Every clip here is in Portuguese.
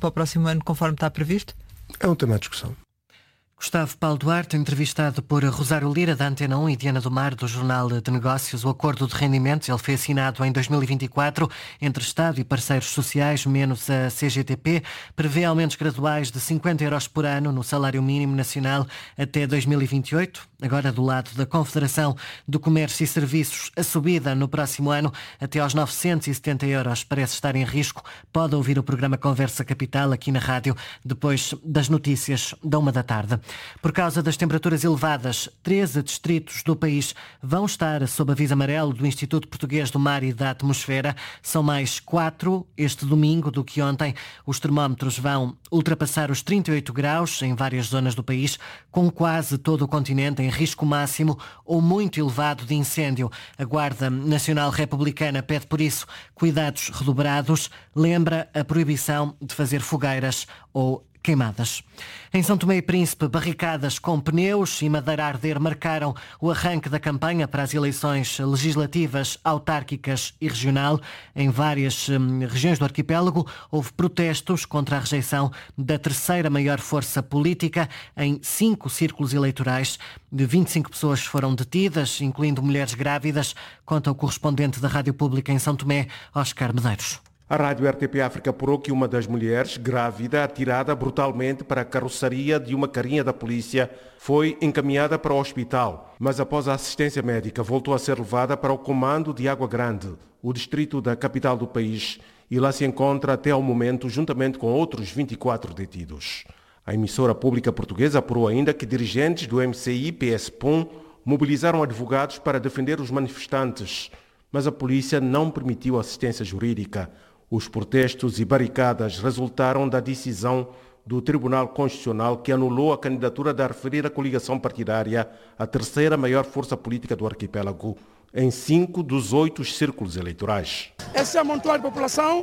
para o próximo ano conforme está previsto? É um tema de discussão. Gustavo Paulo Duarte, entrevistado por Rosário Lira, da Antena 1, e Diana do Mar, do Jornal de Negócios. O acordo de rendimentos, ele foi assinado em 2024 entre Estado e parceiros sociais, menos a CGTP, prevê aumentos graduais de 50 euros por ano no salário mínimo nacional até 2028. Agora, do lado da Confederação do Comércio e Serviços, a subida no próximo ano até aos 970 euros parece estar em risco. Pode ouvir o programa Conversa Capital aqui na rádio, depois das notícias da 13h. Por causa das temperaturas elevadas, 13 distritos do país vão estar sob aviso amarelo do Instituto Português do Mar e da Atmosfera. São mais 4 este domingo do que ontem. Os termómetros vão ultrapassar os 38 graus em várias zonas do país, com quase todo o continente em risco máximo ou muito elevado de incêndio. A Guarda Nacional Republicana pede, por isso, cuidados redobrados. Lembra a proibição de fazer fogueiras ou queimadas. Em São Tomé e Príncipe, barricadas com pneus e madeira a arder marcaram o arranque da campanha para as eleições legislativas, autárquicas e regional. Em várias regiões do arquipélago houve protestos contra a rejeição da terceira maior força política em 5 círculos eleitorais. De 25 pessoas foram detidas, incluindo mulheres grávidas, conta o correspondente da Rádio Pública em São Tomé, Oscar Medeiros. A rádio RTP África apurou que uma das mulheres, grávida, atirada brutalmente para a carroceria de uma carinha da polícia, foi encaminhada para o hospital, mas após a assistência médica voltou a ser levada para o comando de Água Grande, o distrito da capital do país, e lá se encontra até ao momento juntamente com outros 24 detidos. A emissora pública portuguesa apurou ainda que dirigentes do MCI-PS-PUM mobilizaram advogados para defender os manifestantes, mas a polícia não permitiu assistência jurídica. Os protestos e barricadas resultaram da decisão do Tribunal Constitucional que anulou a candidatura da referida coligação partidária, a terceira maior força política do arquipélago, em 5 dos 8 círculos eleitorais. Esse amontoado de população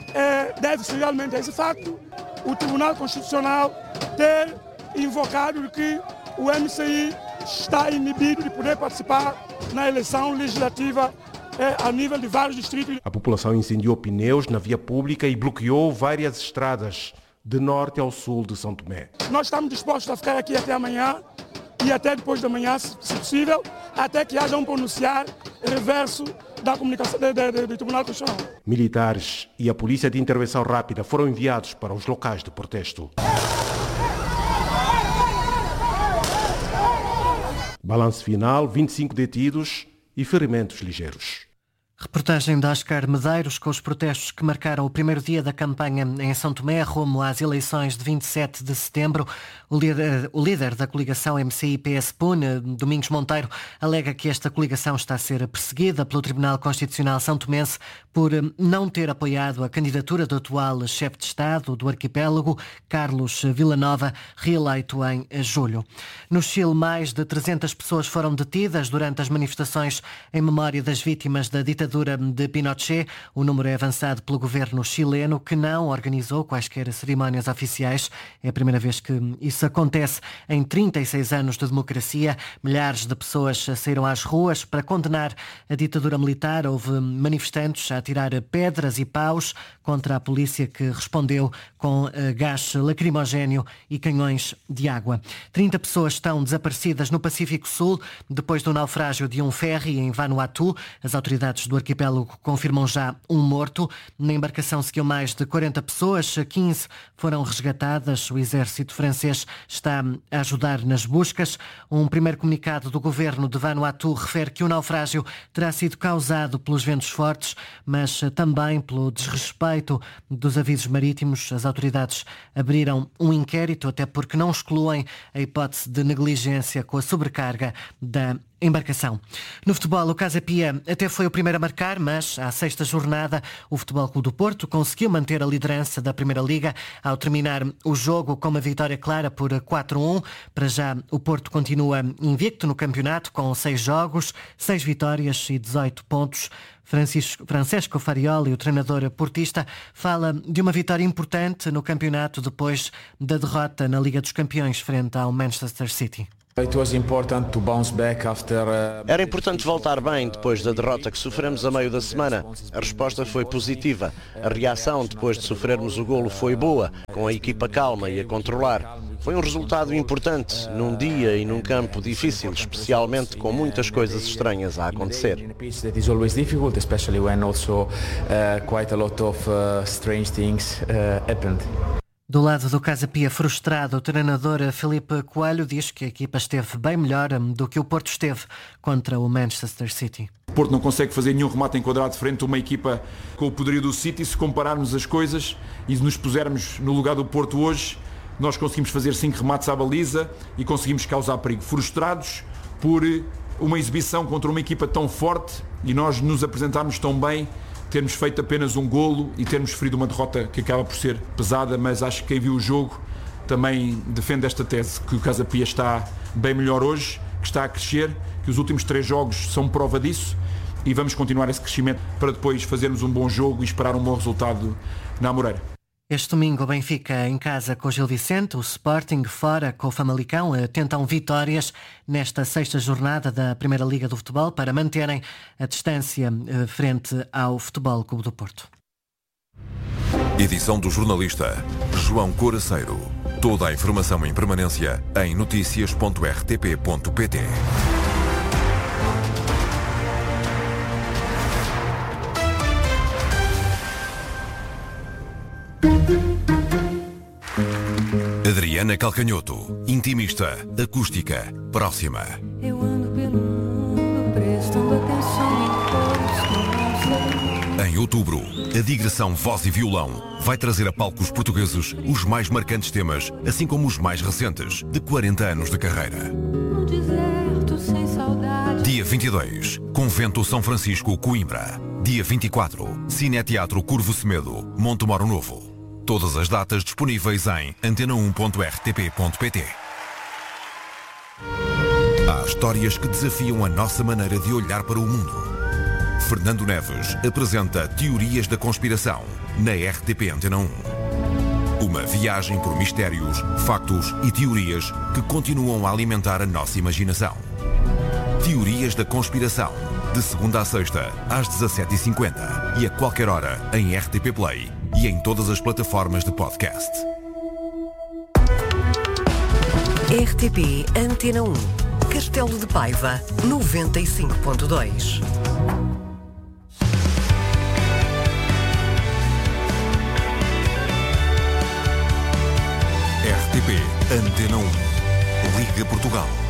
deve-se realmente a esse facto. O Tribunal Constitucional ter invocado que o MCI está inibido de poder participar na eleição legislativa a nível de vários distritos. A população incendiou pneus na via pública e bloqueou várias estradas de norte ao sul de São Tomé. Nós estamos dispostos a ficar aqui até amanhã e até depois da manhã, se possível, até que haja um pronunciar reverso da comunicação do Tribunal Constitucional. Militares e a Polícia de Intervenção Rápida foram enviados para os locais de protesto. Balanço final, 25 detidos e ferimentos ligeiros. Reportagem de Oscar Medeiros com os protestos que marcaram o primeiro dia da campanha em São Tomé, rumo às eleições de 27 de setembro. O líder da coligação MCI-PS-PUN, Domingos Monteiro, alega que esta coligação está a ser perseguida pelo Tribunal Constitucional São Tomense por não ter apoiado a candidatura do atual chefe de Estado do arquipélago, Carlos Villanova, reeleito em julho. No Chile, mais de 300 pessoas foram detidas durante as manifestações em memória das vítimas da ditadura de Pinochet. O número é avançado pelo governo chileno, que não organizou quaisquer cerimónias oficiais. É a primeira vez que isso acontece em 36 anos de democracia. Milhares de pessoas saíram às ruas para condenar a ditadura militar. Houve manifestantes a atirar pedras e paus contra a polícia, que respondeu com gás lacrimogéneo e canhões de água. 30 pessoas estão desaparecidas no Pacífico Sul depois do naufrágio de um ferry em Vanuatu. As autoridades do arquipélago confirmam já um morto. Na embarcação seguiam mais de 40 pessoas, 15 foram resgatadas. O exército francês está a ajudar nas buscas. Um primeiro comunicado do governo de Vanuatu refere que o naufrágio terá sido causado pelos ventos fortes, mas também pelo desrespeito dos avisos marítimos. As autoridades abriram um inquérito, até porque não excluem a hipótese de negligência com a sobrecarga da embarcação. No futebol, o Casa Pia até foi o primeiro a marcar, mas à sexta jornada o Futebol Clube do Porto conseguiu manter a liderança da Primeira Liga ao terminar o jogo com uma vitória clara por 4-1. Para já o Porto continua invicto no campeonato com 6 jogos, 6 vitórias e 18 pontos. Francesco Farioli, o treinador portista, fala de uma vitória importante no campeonato depois da derrota na Liga dos Campeões frente ao Manchester City. Era importante voltar bem depois da derrota que sofremos a meio da semana. A resposta foi positiva. A reação depois de sofrermos o golo foi boa, com a equipa calma e a controlar. Foi um resultado importante, num dia e num campo difícil, especialmente com muitas coisas estranhas a acontecer. Do lado do Casa Pia frustrado, o treinador Filipe Coelho diz que a equipa esteve bem melhor do que o Porto esteve contra o Manchester City. O Porto não consegue fazer nenhum remate enquadrado frente a uma equipa com o poderio do City. Se compararmos as coisas e nos pusermos no lugar do Porto hoje, nós conseguimos fazer 5 remates à baliza e conseguimos causar perigo. Frustrados por uma exibição contra uma equipa tão forte e nós nos apresentarmos tão bem, termos feito apenas um golo e termos sofrido uma derrota que acaba por ser pesada, mas acho que quem viu o jogo também defende esta tese, que o Casa Pia está bem melhor hoje, que está a crescer, que os últimos 3 jogos são prova disso e vamos continuar esse crescimento para depois fazermos um bom jogo e esperar um bom resultado na Amoreira. Este domingo o Benfica em casa com o Gil Vicente, o Sporting fora com o Famalicão tentam vitórias nesta 6ª jornada da Primeira Liga do Futebol para manterem a distância frente ao Futebol Clube do Porto. Edição do jornalista João Coraceiro. Toda a informação em permanência em noticias.rtp.pt. Adriana Calcanhoto, intimista, acústica, próxima. Eu ando pelo mundo prestando atenção em Em outubro, a digressão Voz e Violão vai trazer a palcos portugueses os mais marcantes temas, assim como os mais recentes, de 40 anos de carreira. no deserto sem saudade. Dia 22, Convento São Francisco, Coimbra. Dia 24, Cineteatro Curvo Semedo, Montemoro Novo. Todas as datas disponíveis em antena1.rtp.pt. Há histórias que desafiam a nossa maneira de olhar para o mundo. Fernando Neves apresenta Teorias da Conspiração na RTP Antena 1. Uma viagem por mistérios, factos e teorias que continuam a alimentar a nossa imaginação. Teorias da Conspiração, de segunda a sexta, às 17h50 e a qualquer hora em RTP Play e em todas as plataformas de podcast. RTP Antena 1, Castelo de Paiva, 95.2. RTP Antena 1, Liga Portugal.